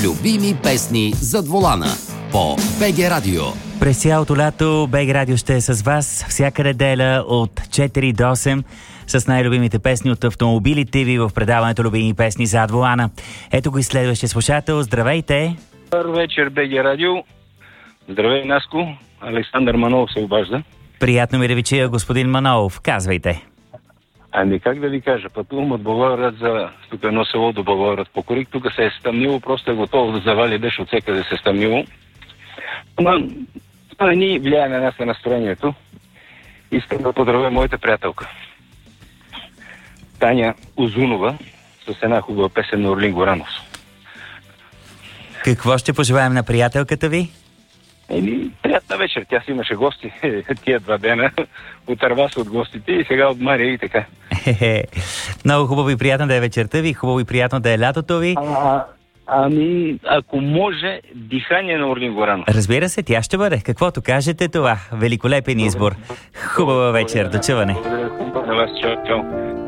Любими песни зад волана по БГ Радио. През цялото лято БГ Радио ще е с вас всяка неделя от 4 до 8 с най-любимите песни от автомобилите ви в предаването Любими песни зад волана. Ето го и следващия слушател. Здравейте! Добър вечер, БГ Радио. Здравей, Наско. Александър Манолов се обажда. Приятно ми да ви чуя, господин Манолов. Казвайте. Ами как да ви кажа, пътувам от Благоевград за тук едно село до Благоевград по Корик. Тук се е стъмнило, просто е готово да завали дъжд от всекъде се е стъмнило. Ама това ни влияе на нас на настроението. Искам да поздравя моята приятелка Таня Озунова с една хубава песен на Орлин Горанов. Какво ще пожелаем на приятелката ви? Приятна вечер. Тя си имаше гости тия 2 дена. Отърва се от гостите и сега от Мария и така. Много хубаво и приятно да е вечерта ви, хубаво и приятно да е лятото ви. Ами, ако може, дихание на Орлин Горанов. Разбира се, тя ще бъде. Каквото кажете това. Великолепен избор. Хубава вечер. До чуване. Благодаря на вас. Чао.